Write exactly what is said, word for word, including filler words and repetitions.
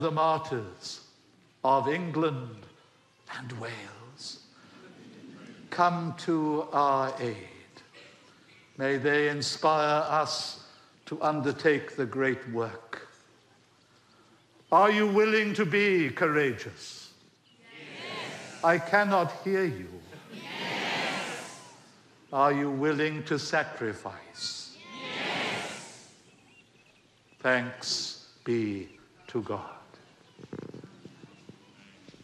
the martyrs of England and Wales, come to our aid. May they inspire us to undertake the great work. Are you willing to be courageous? Yes. I cannot hear you. Yes. Are you willing to sacrifice? Yes. Thanks be to God.